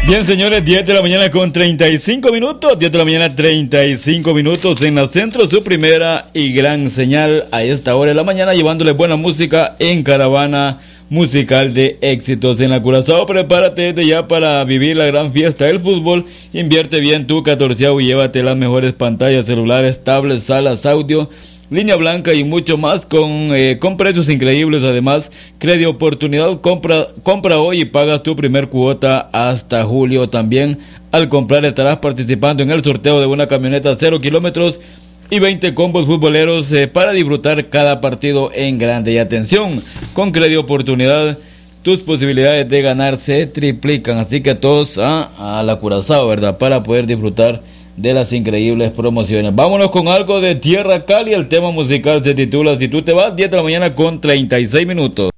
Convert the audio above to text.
Bien, señores, 10 de la mañana con 35 minutos, 10 de la mañana 35 minutos en la Centro, su primera y gran señal a esta hora de la mañana, llevándoles buena música en caravana musical de éxitos en la Curazao. Prepárate desde ya para vivir la gran fiesta del fútbol. Invierte bien tu 14avo y llévate las mejores pantallas, celulares, tablets, salas, audio, línea blanca y mucho más con precios increíbles. Además, Crédito Oportunidad, compra hoy y pagas tu primer cuota hasta julio. También al comprar estarás participando en el sorteo de una camioneta 0 kilómetros y 20 combos futboleros para disfrutar cada partido en grande. Y atención, con Crédito Oportunidad tus posibilidades de ganar se triplican, así que todos a la Curazao, ¿verdad? Para poder disfrutar de las increíbles promociones. Vámonos con algo de Tierra Cali. El tema musical se titula Si tú te vas, 10 de la mañana con 36 minutos.